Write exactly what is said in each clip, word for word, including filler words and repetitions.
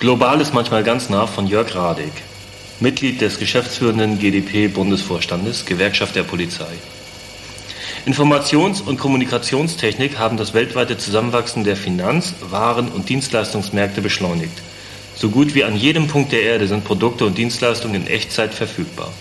Global ist manchmal ganz nah von Jörg Radek, Mitglied des geschäftsführenden G D P-Bundesvorstandes, Gewerkschaft der Polizei. Informations- und Kommunikationstechnik haben das weltweite Zusammenwachsen der Finanz-, Waren- und Dienstleistungsmärkte beschleunigt. So gut wie an jedem Punkt der Erde sind Produkte und Dienstleistungen in Echtzeit verfügbar.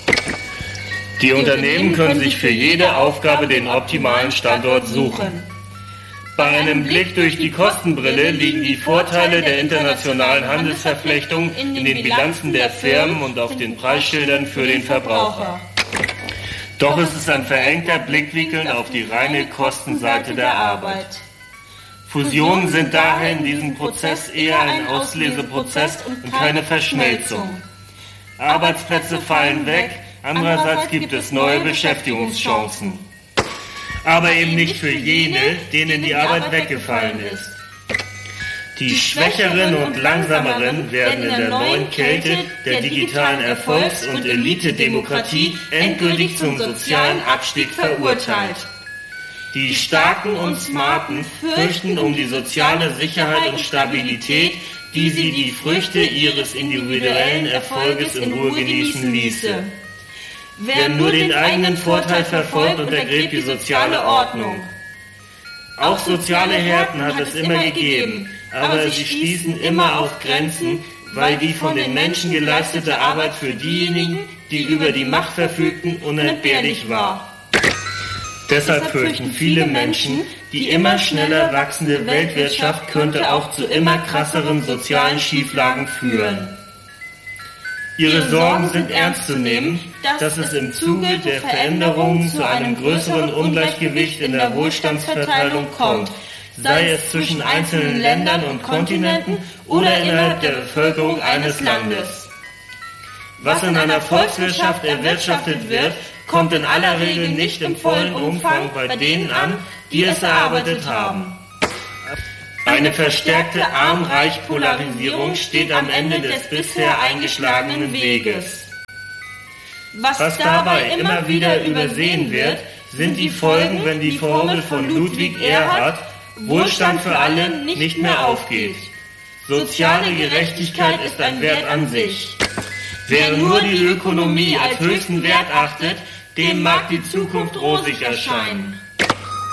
Die Unternehmen können sich für jede Aufgabe den optimalen Standort suchen. Bei einem Blick durch die Kostenbrille liegen die Vorteile der internationalen Handelsverflechtung in den Bilanzen der Firmen und auf den Preisschildern für den Verbraucher. Doch es ist ein verengter Blickwinkel auf die reine Kostenseite der Arbeit. Fusionen sind daher in diesem Prozess eher ein Ausleseprozess und keine Verschmelzung. Arbeitsplätze fallen weg, andererseits gibt es neue Beschäftigungschancen. Aber eben nicht für jene, denen die Arbeit weggefallen ist. Die Schwächeren und Langsameren werden in der neuen Kälte der digitalen Erfolgs- und Elitedemokratie endgültig zum sozialen Abstieg verurteilt. Die Starken und Smarten fürchten um die soziale Sicherheit und Stabilität, die sie die Früchte ihres individuellen Erfolges in Ruhe genießen ließe. Wer nur den eigenen Vorteil verfolgt, untergräbt die soziale Ordnung. Auch soziale Härten hat es immer gegeben, aber sie stießen immer auf Grenzen, weil die von den Menschen geleistete Arbeit für diejenigen, die über die Macht verfügten, unentbehrlich war. Deshalb fürchten viele Menschen, die immer schneller wachsende Weltwirtschaft könnte auch zu immer krasseren sozialen Schieflagen führen. Ihre Sorgen sind ernst zu nehmen, dass es im Zuge der Veränderungen zu einem größeren Ungleichgewicht in der Wohlstandsverteilung kommt, sei es zwischen einzelnen Ländern und Kontinenten oder innerhalb der Bevölkerung eines Landes. Was in einer Volkswirtschaft erwirtschaftet wird, kommt in aller Regel nicht im vollen Umfang bei denen an, die es erarbeitet haben. Eine verstärkte Arm-Reich-Polarisierung steht am Ende des bisher eingeschlagenen Weges. Was dabei immer wieder übersehen wird, sind die Folgen, wenn die Formel von Ludwig Erhard, Wohlstand für alle, nicht mehr aufgeht. Soziale Gerechtigkeit ist ein Wert an sich. Wer nur die Ökonomie als höchsten Wert achtet, dem mag die Zukunft rosig erscheinen.